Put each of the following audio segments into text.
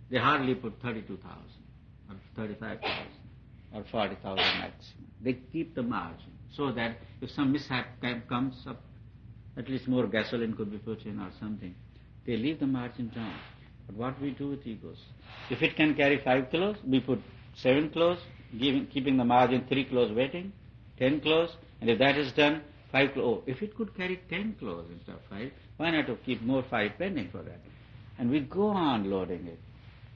They hardly put 32,000 or 35,000 or 40,000 maximum. They keep the margin so that if some mishap comes up, at least more gasoline could be put in or something. They leave the margin down. But what we do with egos? If it can carry 5 kilos, we put 7 kilos, keeping the margin 3 kilos waiting, 10 kilos, and if that is done, 5 kilos. Oh, if it could carry 10 kilos instead of 5, why not to keep more 5 pending for that? And we go on loading it.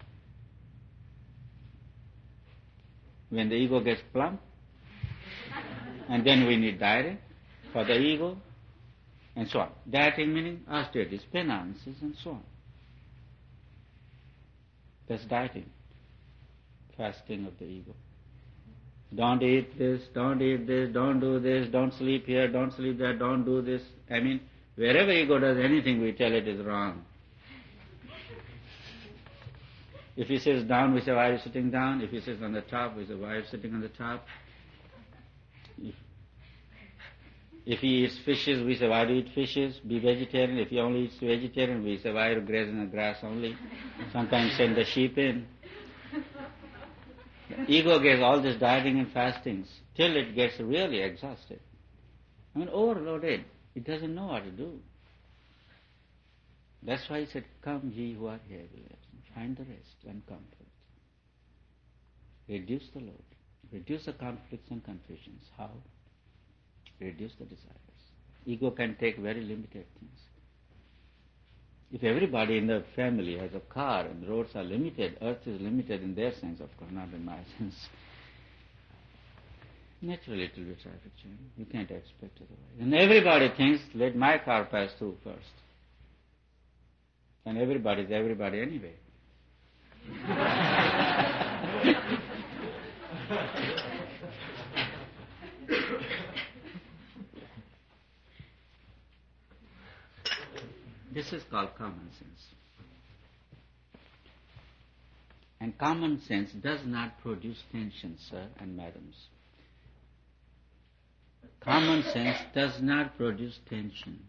When the ego gets plump, and then we need dieting for the ego, and so on. Dieting meaning austerities, penances, and so on. That's dieting, fasting of the ego. Don't eat this, don't do this, don't sleep here, don't sleep there, don't do this. I mean, wherever ego does anything, we tell it is wrong. If he sits down, we say, why are you sitting down? If he sits on the top, we say, why are you sitting on the top? If he eats fishes, we say, why do you eat fishes? Be vegetarian. If he only eats vegetarian, we say, why are you grazing the grass only? Sometimes send the sheep in. The ego gets all this dieting and fastings till it gets really exhausted. I mean, overloaded. It doesn't know what to do. That's why he said, come ye who are heavy laden, find the rest and comfort. Reduce the load. Reduce the conflicts and confusions. How? Reduce the desires. Ego can take very limited things. If everybody in the family has a car and roads are limited, earth is limited in their sense, of course, not in my sense. Naturally it will be traffic jam. You can't expect otherwise. And everybody thinks, let my car pass through first. And everybody is everybody anyway. This is called common sense. And common sense does not produce tension, sir and madams. Common sense does not produce tension.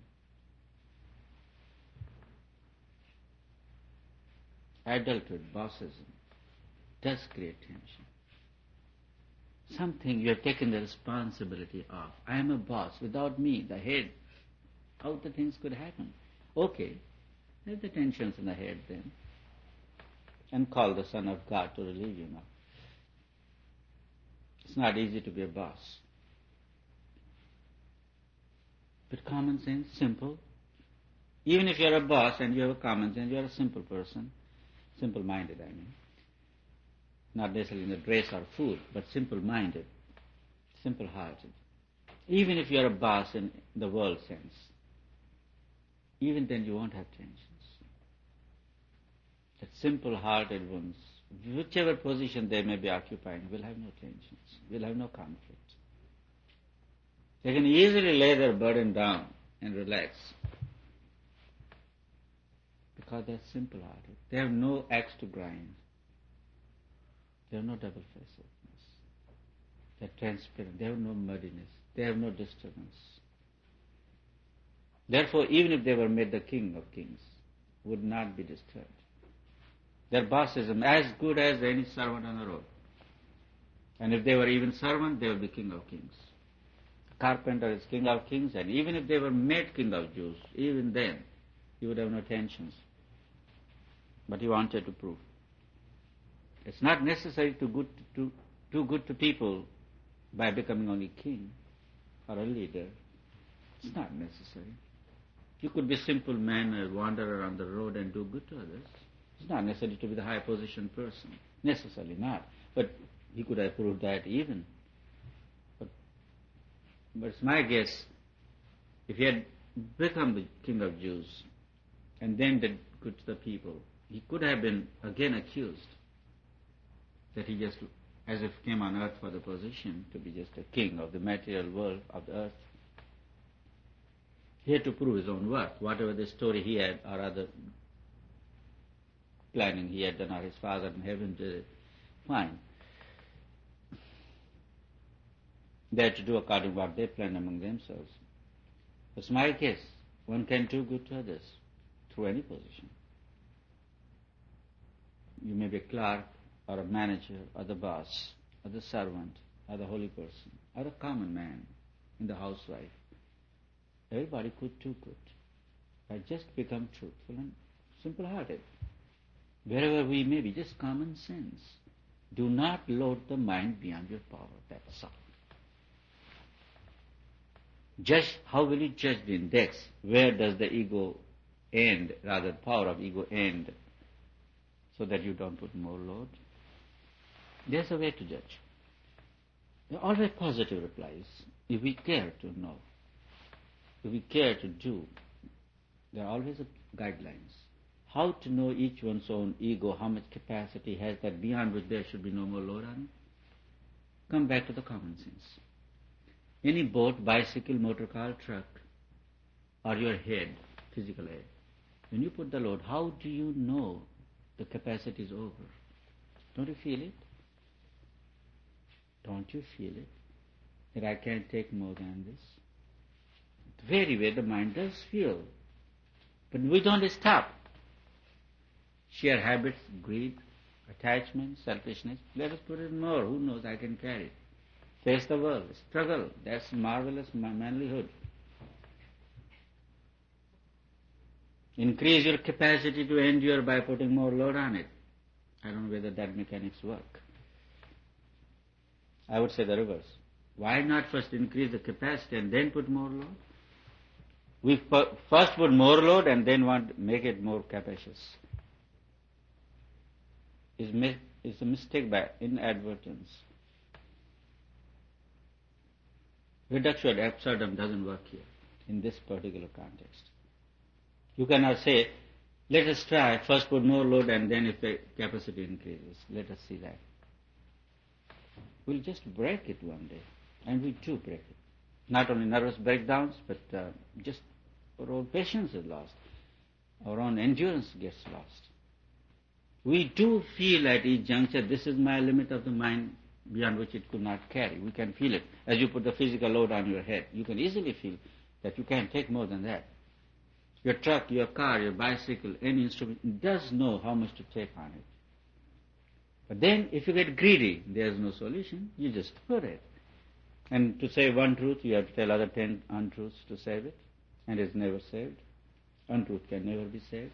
Adulthood, bossism, does create tension. Something you have taken the responsibility of. I am a boss. Without me, the head, how the things could happen? Okay, let the tensions in the head then, and call the Son of God to relieve you now. It's not easy to be a boss. But common sense, simple. Even if you're a boss and you have a common sense, you're a simple person, simple-minded, I mean. Not necessarily in the dress or food, but simple-minded, simple-hearted. Even if you're a boss in the world sense, even then you won't have tensions. That simple-hearted ones, whichever position they may be occupying, will have no tensions, will have no conflict. They can easily lay their burden down and relax because they're simple-hearted. They have no axe to grind. They have no double-facedness. They're transparent. They have no muddiness. They have no disturbance. Therefore, even if they were made the king of kings, would not be disturbed. Their bossism as good as any servant on the road. And if they were even servant, they would be king of kings. Carpenter is king of kings, and even if they were made king of Jews, even then, he would have no tensions. But he wanted to prove. It's not necessary to do good to people by becoming only king or a leader. It's not necessary. You could be a simple man or wander around the road and do good to others. It's not necessary to be the high positioned person. Necessarily not. But he could have proved that even. But it's my guess, if he had become the king of Jews and then did good to the people, he could have been again accused that he just, as if came on earth for the position to be just a king of the material world of the earth. He had to prove his own worth, whatever the story he had or other planning he had done or his father in heaven did it. Fine. They had to do according to what they planned among themselves. It's my case. One can do good to others through any position. You may be a clerk or a manager or the boss or the servant or the holy person or a common man in the housewife. Everybody could too could. I just become truthful and simple-hearted. Wherever we may be, just common sense. Do not load the mind beyond your power. That's all. Judge, how will you judge the index? Where does the ego end, rather the power of ego end, so that you don't put more load? There's a way to judge. There are always positive replies. If we care to know, if we care to do, there are always guidelines. How to know each one's own ego, how much capacity has that beyond which there should be no more load on it? Come back to the common sense. Any boat, bicycle, motor car, truck, or your head, physical head, when you put the load, how do you know the capacity is over? Don't you feel it? Don't you feel it? That I can't take more than this? The very way the mind does feel. But we don't stop. Sheer habits, greed, attachment, selfishness, let us put it more. Who knows, I can carry it. Face the world, struggle. That's marvelous manlyhood. Increase your capacity to endure by putting more load on it. I don't know whether that mechanics work. I would say the reverse. Why not first increase the capacity and then put more load? We first put more load and then want to make it more capacious. It's a mistake by inadvertence. Reduction ad absurdum doesn't work here in this particular context. You cannot say, let us try, first put more load and then if the capacity increases, let us see that. We'll just break it one day, and we do break it. Not only nervous breakdowns, but just our own patience is lost. Our own endurance gets lost. We do feel at each juncture, this is my limit of the mind beyond which it could not carry. We can feel it. As you put the physical load on your head, you can easily feel that you can't take more than that. Your truck, your car, your bicycle, any instrument does know how much to take on it. But then if you get greedy, there's no solution. You just put it. And to say one truth, you have to tell other 10 untruths to save it. And it's never saved. Untruth can never be saved.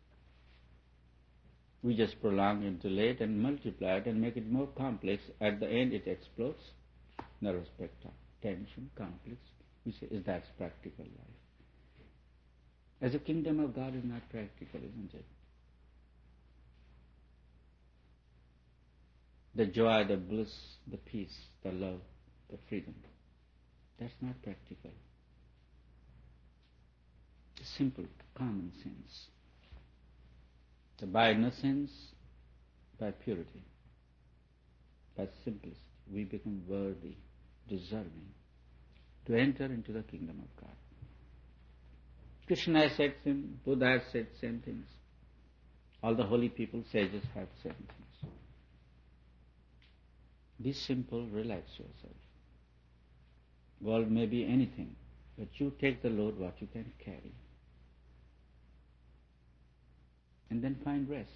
We just prolong and delay it and multiply it and make it more complex. At the end, it explodes. Nervous breakdown, tension, conflicts. We say, is that practical life? As a kingdom of God is not practical, isn't it? The joy, the bliss, the peace, the love, the freedom. That's not practical. It's simple, common sense. So by innocence, by purity, by simplicity, we become worthy, deserving to enter into the kingdom of God. Krishna has said same, Buddha has said same things. All the holy people, sages have same things. Be simple, relax yourself. World may be anything, but you take the load what you can carry. And then find rest.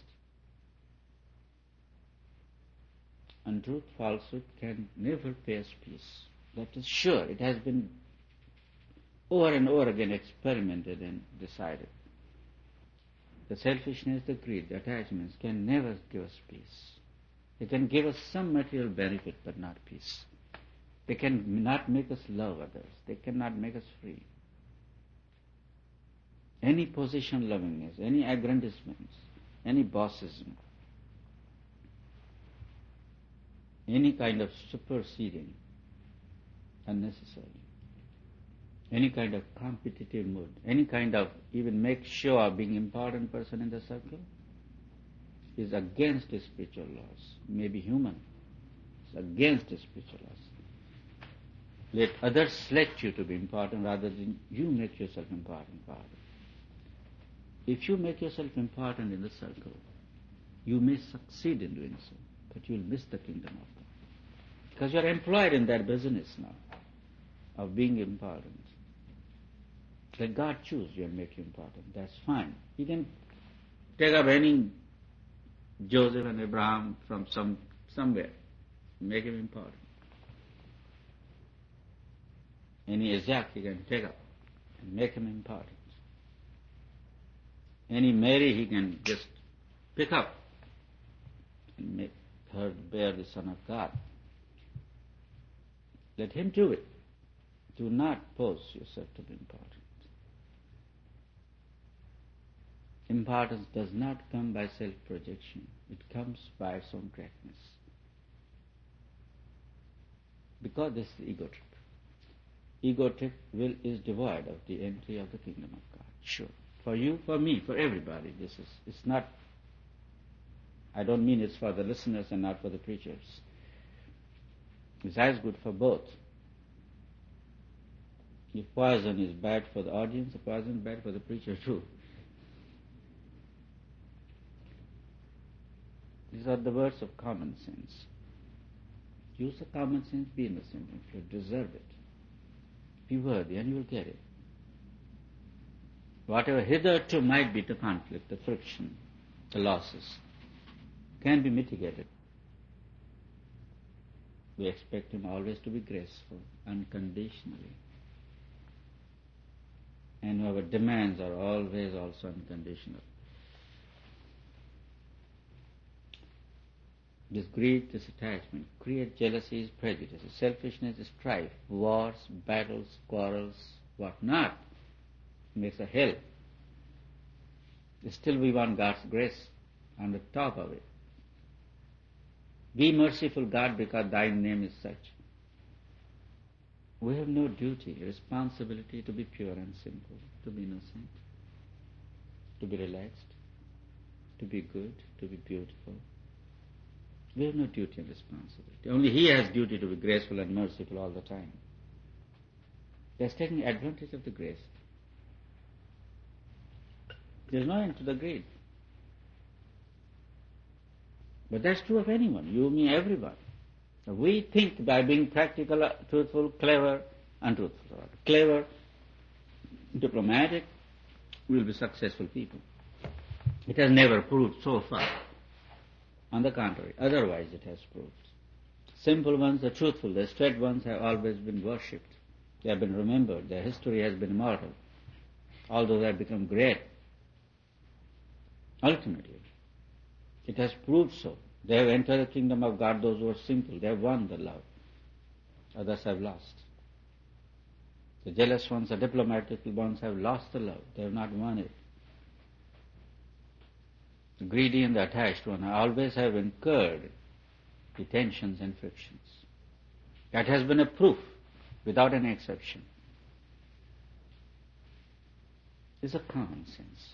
Untruth, falsehood can never pay us peace. That is sure. It has been over and over again experimented and decided. The selfishness, the greed, the attachments can never give us peace. They can give us some material benefit, but not peace. They cannot make us love others. They cannot make us free. Any position lovingness, any aggrandizements, any bossism, any kind of superseding unnecessarily, any kind of competitive mood, any kind of even make sure of being important person in the circle is against the spiritual laws. Maybe human. It's against the spiritual laws. Let others select you to be important rather than you make yourself important. If you make yourself important in the circle, you may succeed in doing so, but you will miss the kingdom of God. Because you are employed in that business now of being important. Let God choose you and make you important. That's fine. He can take up any Joseph and Abraham from somewhere. Make him important. Any Isaac he can take up and make him important. Any Mary he can just pick up and make her bear the Son of God. Let him do it. Do not pose yourself to be important. Importance does not come by self-projection. It comes by its own greatness. Because this is the ego trip. Ego trip is devoid of the entry of the kingdom of God. Sure. For you, for me, for everybody. It's not, I don't mean it's for the listeners and not for the preachers. It's as good for both. If poison is bad for the audience, the poison is bad for the preacher too. These are the words of common sense. Use the common sense, be innocent, if you deserve it. Be worthy and you will get it. Whatever hitherto might be the conflict, the friction, the losses, can be mitigated. We expect him always to be graceful, unconditionally. And our demands are always also unconditional. This greed, this attachment, create jealousies, prejudices, selfishness, strife, wars, battles, quarrels, what not. Makes a hell. Still we want God's grace on the top of it. Be merciful, God, because thy name is such. We have no duty, responsibility to be pure and simple, to be innocent, to be relaxed, to be good, to be beautiful. We have no duty and responsibility. Only He has duty to be graceful and merciful all the time. He taking advantage of the grace. There is no end to the greed. But that's true of anyone, you, me, everyone. We think by being practical, truthful, clever, untruthful, clever, diplomatic, we'll be successful people. It has never proved so far. On the contrary, otherwise it has proved. Simple ones, the truthful, the straight ones have always been worshipped. They have been remembered. Their history has been immortal. Although they have become great, ultimately, it has proved so. They have entered the kingdom of God, those who are simple. They have won the love. Others have lost. The jealous ones, the diplomatic ones have lost the love. They have not won it. The greedy and the attached one always have incurred the tensions and frictions. That has been a proof, without any exception. It's a common sense.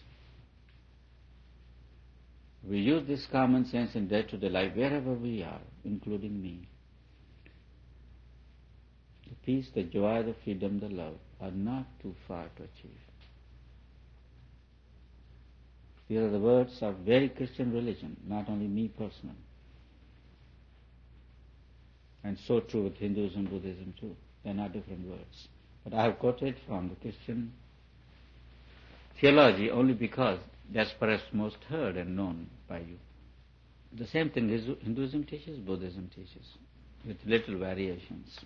We use this common sense in day-to-day life wherever we are, including me. The peace, the joy, the freedom, the love are not too far to achieve. These are the words of very Christian religion, not only me personally. And so true with Hinduism, Buddhism too. They are not different words. But I have quoted from the Christian theology only because that's perhaps most heard and known by you. The same thing Hinduism teaches, Buddhism teaches, with little variations.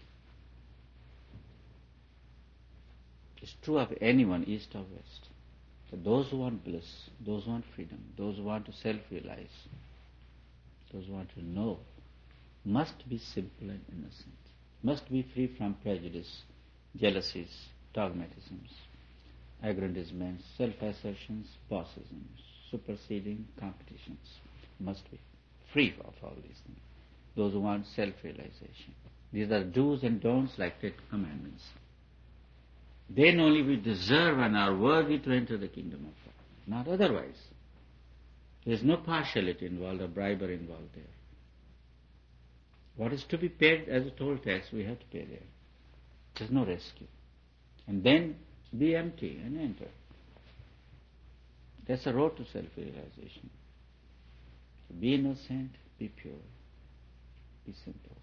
It's true of anyone, east or west. So those who want bliss, those who want freedom, those who want to self-realize, those who want to know, must be simple and innocent, must be free from prejudice, jealousies, dogmatisms, aggrandizements, self-assertions, bossisms, superseding competitions. Must be free of all these things. Those who want self-realization. These are do's and don'ts like Ten Commandments. Then only we deserve and are worthy to enter the kingdom of God, not otherwise. There is no partiality involved or bribery involved there. What is to be paid as a toll tax, we have to pay there. There is no rescue. And then be empty and enter. That's the road to self-realization. Be innocent, be pure, be simple.